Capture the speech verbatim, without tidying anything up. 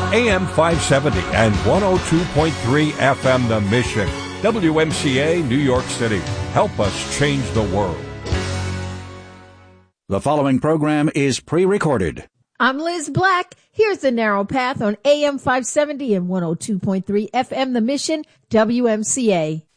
A M five seventy and one oh two point three F M The Mission. W M C A, New York City. Help us change the world. The following program is pre-recorded. I'm Liz Black. Here's The Narrow Path on A M five seventy and one oh two point three F M The Mission, W M C A.